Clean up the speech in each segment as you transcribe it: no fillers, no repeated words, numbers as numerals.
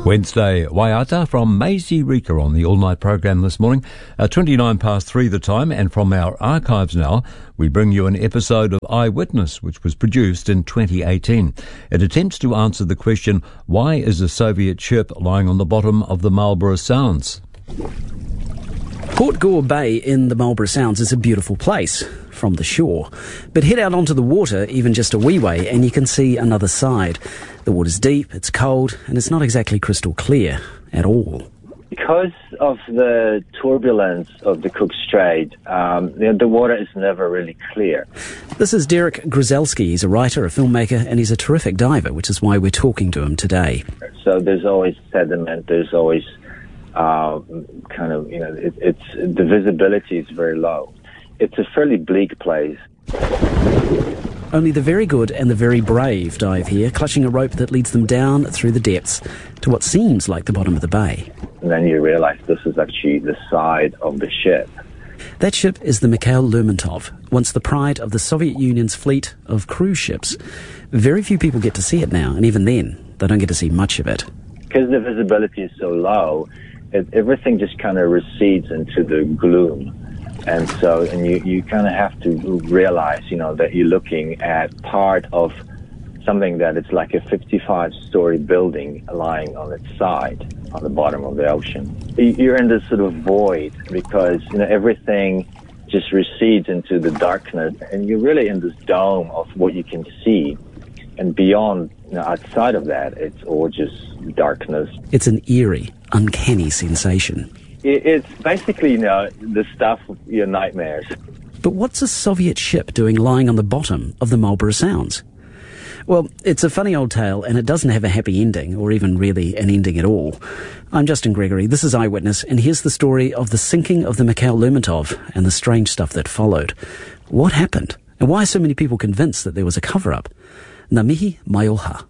Wednesday, Waiata from Maisie Rika on the all-night program this morning. 29 past 3 the time, and from our archives now, we bring you an episode of Eyewitness, which was produced in 2018. It attempts to answer the question, why is a Soviet ship lying on the bottom of the Marlborough Sounds? Port Gore Bay in the Marlborough Sounds is a beautiful place from the shore. But head out onto the water, even just a wee way, and you can see another side. The water's deep, it's cold, and it's not exactly crystal clear at all. Because of the turbulence of the Cook Strait, the water is never really clear. This is Derek Grzelski. He's a writer, a filmmaker, and he's a terrific diver, which is why we're talking to him today. So there's always sediment, there's always the visibility is very low. It's a fairly bleak place. Only the very good and the very brave dive here, clutching a rope that leads them down through the depths to what seems like the bottom of the bay. And then you realize this is actually the side of the ship. That ship is the Mikhail Lermontov, once the pride of the Soviet Union's fleet of cruise ships. Very few people get to see it now, and even then, they don't get to see much of it. Because the visibility is so low, everything just kind of recedes into the gloom. And you kind of have to realize, that you're looking at part of something that it's like a 55-story building lying on its side, on the bottom of the ocean. You're in this sort of void because, everything just recedes into the darkness, and you're really in this dome of what you can see. And beyond, outside of that, it's all just darkness. It's an eerie, uncanny sensation. It's basically, the stuff of your nightmares. But what's a Soviet ship doing lying on the bottom of the Marlborough Sounds? Well, it's a funny old tale, and it doesn't have a happy ending, or even really an ending at all. I'm Justin Gregory, this is Eyewitness, and here's the story of the sinking of the Mikhail Lermontov and the strange stuff that followed. What happened? And why are so many people convinced that there was a cover-up? Ngā mihi mai oha.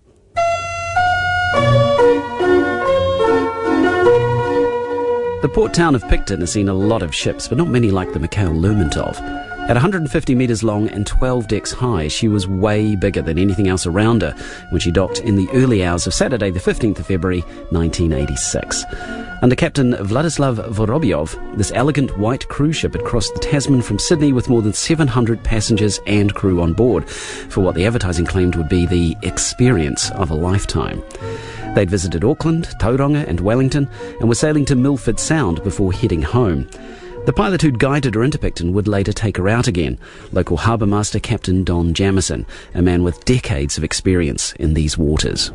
The port town of Picton has seen a lot of ships, but not many like the Mikhail Lermontov. At 150 metres long and 12 decks high, she was way bigger than anything else around her when she docked in the early hours of Saturday, the 15th of February, 1986. Under Captain Vladislav Vorobyov, this elegant white cruise ship had crossed the Tasman from Sydney with more than 700 passengers and crew on board for what the advertising claimed would be the experience of a lifetime. They'd visited Auckland, Tauranga and Wellington and were sailing to Milford Sound before heading home. The pilot who'd guided her into Picton would later take her out again, local harbour master Captain Don Jamieson, a man with decades of experience in these waters.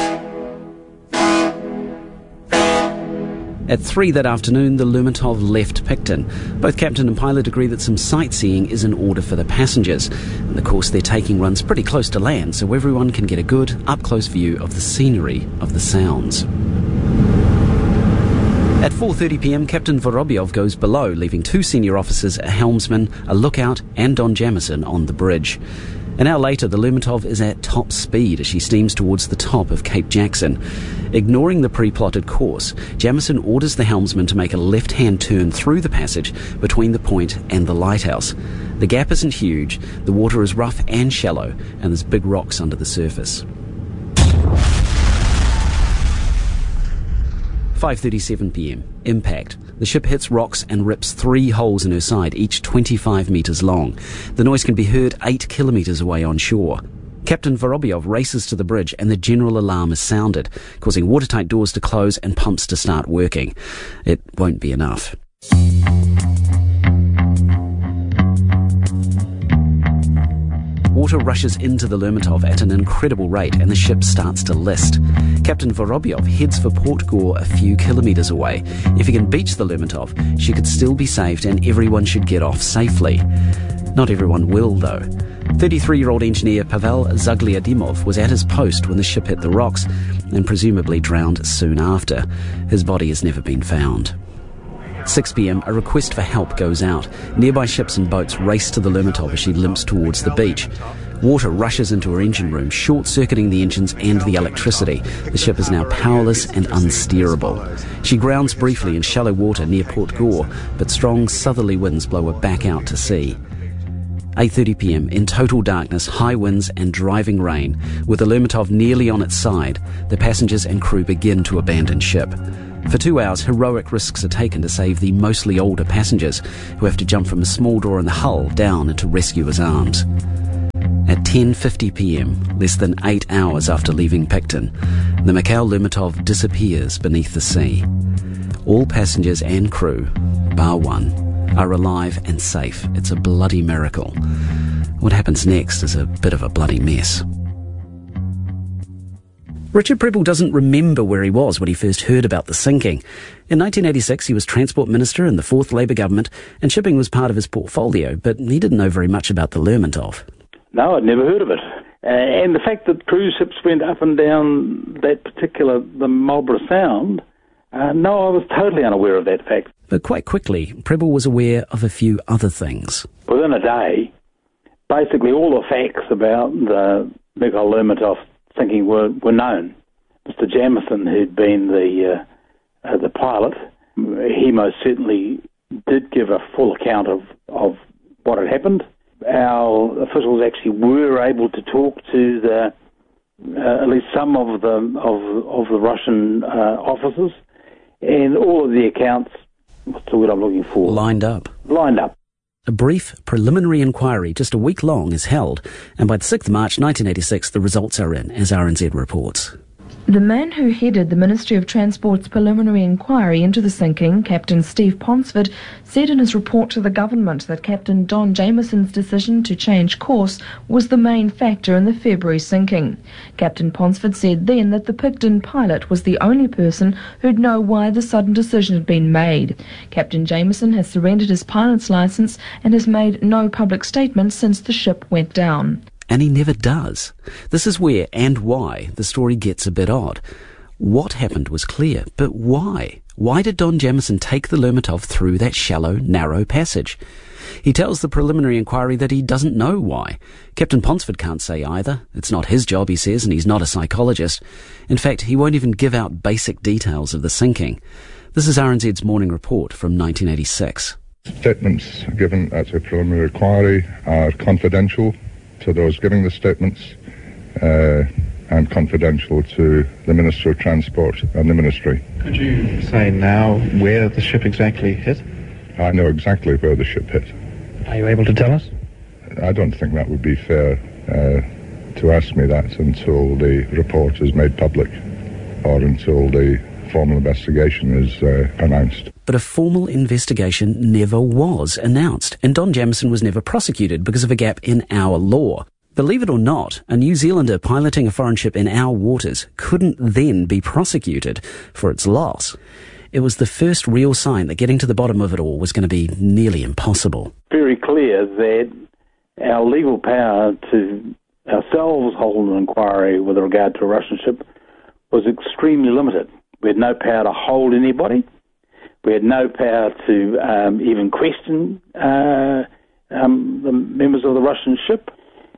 At 3 that afternoon, the Lermontov left Picton. Both captain and pilot agree that some sightseeing is in order for the passengers. And the course they're taking runs pretty close to land, so everyone can get a good, up-close view of the scenery of the Sounds. At 4:30pm, Captain Vorobyov goes below, leaving 2 senior officers, a helmsman, a lookout, and Don Jamieson on the bridge. An hour later, the Lermontov is at top speed as she steams towards the top of Cape Jackson. Ignoring the pre-plotted course, Jamieson orders the helmsman to make a left-hand turn through the passage between the point and the lighthouse. The gap isn't huge, the water is rough and shallow, and there's big rocks under the surface. 5:37pm. Impact. The ship hits rocks and rips 3 holes in her side, each 25 metres long. The noise can be heard 8 kilometres away on shore. Captain Vorobyov races to the bridge and the general alarm is sounded, causing watertight doors to close and pumps to start working. It won't be enough. Water rushes into the Lermontov at an incredible rate and the ship starts to list. Captain Vorobyov heads for Port Gore a few kilometres away. If he can beach the Lermontov, she could still be saved and everyone should get off safely. Not everyone will, though. 33-year-old engineer Pavel Zagliadimov was at his post when the ship hit the rocks and presumably drowned soon after. His body has never been found. 6pm, a request for help goes out. Nearby ships and boats race to the Lermontov as she limps towards the beach. Water rushes into her engine room, short-circuiting the engines and the electricity. The ship is now powerless and unsteerable. She grounds briefly in shallow water near Port Gore, but strong southerly winds blow her back out to sea. 8:30 p.m, in total darkness, high winds and driving rain. With the Lermontov nearly on its side, the passengers and crew begin to abandon ship. For 2 hours, heroic risks are taken to save the mostly older passengers, who have to jump from a small door in the hull down into rescuers' arms. At 10:50 p.m, less than 8 hours after leaving Picton, the Mikhail Lermontov disappears beneath the sea. All passengers and crew, bar one, are alive and safe. It's a bloody miracle. What happens next is a bit of a bloody mess. Richard Prebble doesn't remember where he was when he first heard about the sinking. In 1986, he was Transport Minister in the fourth Labour government, and shipping was part of his portfolio, but he didn't know very much about the Lermontov. No, I'd never heard of it. And the fact that cruise ships went up and down the Marlborough Sound, no, I was totally unaware of that fact. But quite quickly, Prebble was aware of a few other things. Within a day, basically all the facts about the Mikhail Lermontov sinking were known. Mr. Jamieson, who'd been the pilot, he most certainly did give a full account of what had happened. Our officials actually were able to talk to at least some of the Russian officers, and all of the accounts, what's the word I'm looking for? Lined up. A brief preliminary inquiry, just a week long, is held, and by the 6th of March 1986, the results are in, as RNZ reports. The man who headed the Ministry of Transport's preliminary inquiry into the sinking, Captain Steve Ponsford, said in his report to the government that Captain Don Jamieson's decision to change course was the main factor in the February sinking. Captain Ponsford said then that the Picton pilot was the only person who'd know why the sudden decision had been made. Captain Jamieson has surrendered his pilot's licence and has made no public statement since the ship went down. And he never does. This is where and why the story gets a bit odd. What happened was clear, but why? Why did Don Jamieson take the Lermontov through that shallow, narrow passage? He tells the preliminary inquiry that he doesn't know why. Captain Ponsford can't say either. It's not his job, he says, and he's not a psychologist. In fact, he won't even give out basic details of the sinking. This is RNZ's morning report from 1986. Statements given at the preliminary inquiry are confidential to those giving the statements and confidential to the Minister of Transport and the Ministry. Could you say now where the ship exactly hit? I know exactly where the ship hit. Are you able to tell us? I don't think that would be fair to ask me that until the report is made public or until the formal investigation is announced. But a formal investigation never was announced, and Don Jamieson was never prosecuted because of a gap in our law. Believe it or not, a New Zealander piloting a foreign ship in our waters couldn't then be prosecuted for its loss. It was the first real sign that getting to the bottom of it all was going to be nearly impossible. Very clear that our legal power to ourselves hold an inquiry with regard to a Russian ship was extremely limited. We had no power to hold anybody. We had no power to even question the members of the Russian ship.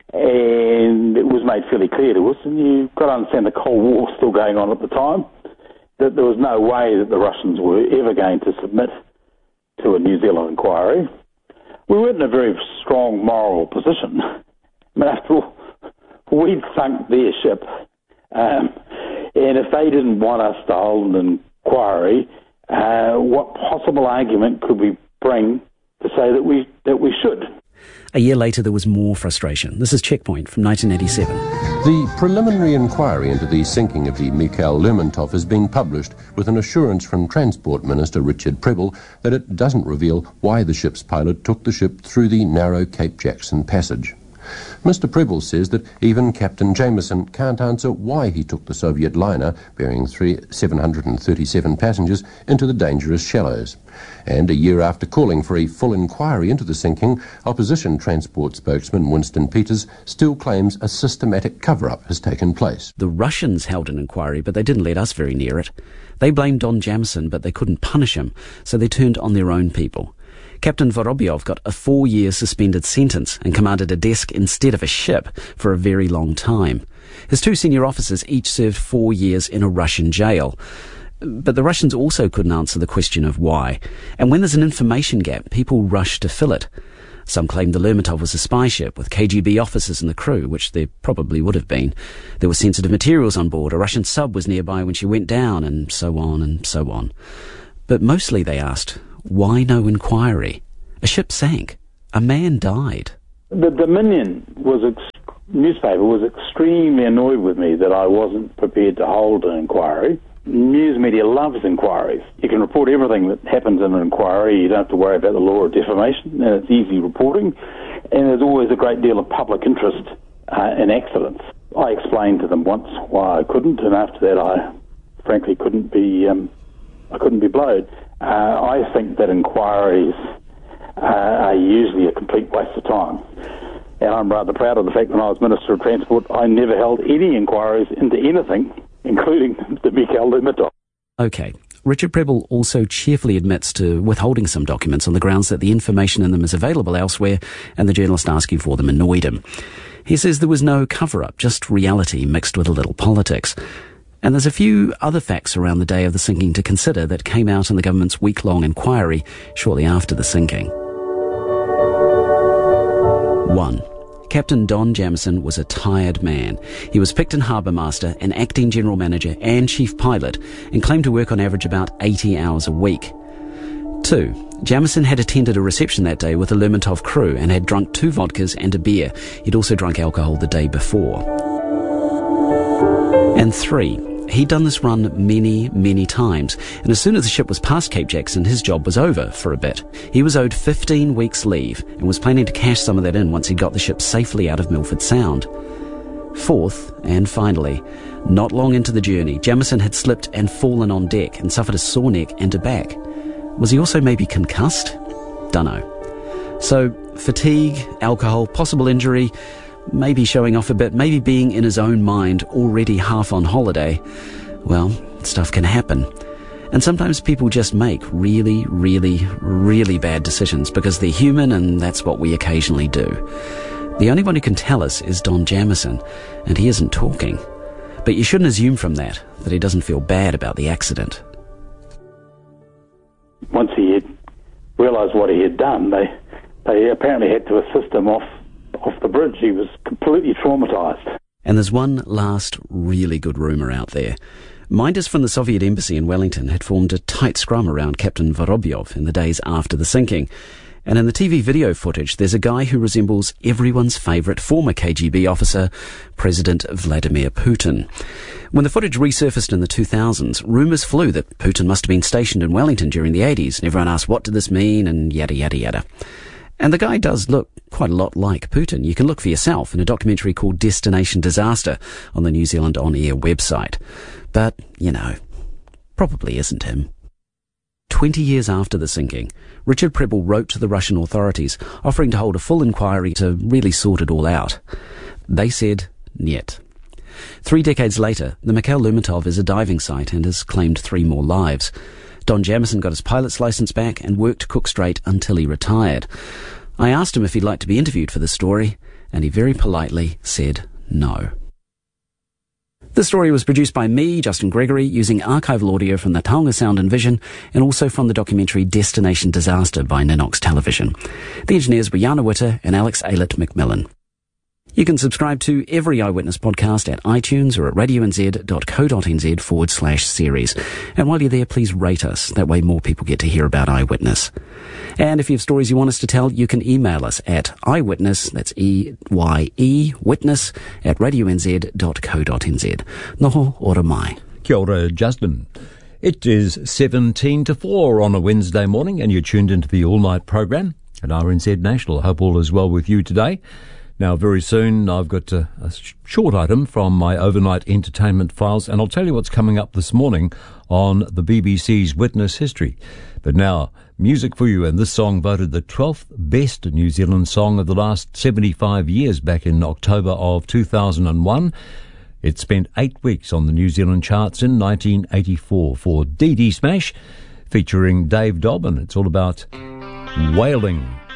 And it was made fairly clear to us, and you've got to understand the Cold War was still going on at the time, that there was no way that the Russians were ever going to submit to a New Zealand inquiry. We weren't in a very strong moral position. I mean, after all, we'd sunk their ship. And if they didn't want us to hold an inquiry, what possible argument could we bring to say that we should? A year later, there was more frustration. This is Checkpoint from 1987. The preliminary inquiry into the sinking of the Mikhail Lermontov has been published with an assurance from Transport Minister Richard Prebble that it doesn't reveal why the ship's pilot took the ship through the narrow Cape Jackson passage. Mr. Prebble says that even Captain Jamieson can't answer why he took the Soviet liner, bearing 737 passengers, into the dangerous shallows. And a year after calling for a full inquiry into the sinking, opposition transport spokesman Winston Peters still claims a systematic cover-up has taken place. The Russians held an inquiry, but they didn't let us very near it. They blamed Don Jamieson, but they couldn't punish him, so they turned on their own people. Captain Vorobyov got a 4-year suspended sentence and commanded a desk instead of a ship for a very long time. His 2 senior officers each served 4 years in a Russian jail. But the Russians also couldn't answer the question of why. And when there's an information gap, people rush to fill it. Some claimed the Lermontov was a spy ship with KGB officers in the crew, which there probably would have been. There were sensitive materials on board, a Russian sub was nearby when she went down, and so on and so on. But mostly they asked, why no inquiry? A ship sank. A man died. The Dominion newspaper was extremely annoyed with me that I wasn't prepared to hold an inquiry. News media loves inquiries. You can report everything that happens in an inquiry. You don't have to worry about the law of defamation, and it's easy reporting. And there's always a great deal of public interest in accidents. I explained to them once why I couldn't, and after that I frankly couldn't be blowed. I think that inquiries are usually a complete waste of time. And I'm rather proud of the fact that when I was Minister of Transport, I never held any inquiries into anything, including the Mikhail Lermontov. OK. Richard Prebble also cheerfully admits to withholding some documents on the grounds that the information in them is available elsewhere and the journalist asking for them annoyed him. He says there was no cover-up, just reality mixed with a little politics. And there's a few other facts around the day of the sinking to consider that came out in the government's week-long inquiry shortly after the sinking. 1. Captain Don Jamieson was a tired man. He was Picton Harbour Master, an acting general manager and chief pilot, and claimed to work on average about 80 hours a week. 2. Jamieson had attended a reception that day with the Lermontov crew and had drunk 2 vodkas and a beer. He'd also drunk alcohol the day before. And 3. He'd done this run many, many times, and as soon as the ship was past Cape Jackson, his job was over for a bit. He was owed 15 weeks' leave and was planning to cash some of that in once he'd got the ship safely out of Milford Sound. 4th, and finally, not long into the journey, Jamieson had slipped and fallen on deck and suffered a sore neck and a back. Was he also maybe concussed? Dunno. So, fatigue, alcohol, possible injury, maybe showing off a bit, maybe being in his own mind, already half on holiday. Well, stuff can happen. And sometimes people just make really, really, really bad decisions because they're human, and that's what we occasionally do. The only one who can tell us is Don Jamieson, and he isn't talking. But you shouldn't assume from that he doesn't feel bad about the accident. Once he had realised what he had done, they apparently had to assist him off the bridge. He was completely traumatised. And there's one last really good rumour out there. Minders from the Soviet embassy in Wellington had formed a tight scrum around Captain Vorobyov in the days after the sinking. And in the TV video footage, there's a guy who resembles everyone's favourite former KGB officer, President Vladimir Putin. When the footage resurfaced in the 2000s, rumours flew that Putin must have been stationed in Wellington during the 80s, and everyone asked what did this mean, and yada yada yada. And the guy does look quite a lot like Putin. You can look for yourself in a documentary called Destination Disaster on the New Zealand On Air website. But, probably isn't him. 20 years after the sinking, Richard Prebble wrote to the Russian authorities offering to hold a full inquiry to really sort it all out. They said, niet. 3 decades later, the Mikhail Lermontov is a diving site and has claimed 3 more lives. Don Jamieson got his pilot's licence back and worked Cook Strait until he retired. I asked him if he'd like to be interviewed for this story, and he very politely said no. This story was produced by me, Justin Gregory, using archival audio from the Taonga Sound and Vision, and also from the documentary Destination Disaster by Ninox Television. The engineers were Jana Witter and Alex Aylett McMillan. You can subscribe to every Eyewitness podcast at iTunes or at radionz.co.nz/series. And while you're there, please rate us. That way more people get to hear about Eyewitness. And if you have stories you want us to tell, you can email us at eyewitness, that's E-Y-E, witness, at radionz.co.nz. Noho ora mai. Kia ora, Justin. It is 17 to 4 on a Wednesday morning, and you're tuned into the all-night program at RNZ National. I hope all is well with you today. Now, very soon, I've got a short item from my overnight entertainment files, and I'll tell you what's coming up this morning on the BBC's Witness History. But now, music for you, and this song voted the 12th best New Zealand song of the last 75 years back in October of 2001. It spent 8 weeks on the New Zealand charts in 1984 for Dee Dee Smash, featuring Dave Dobbin. It's all about whaling.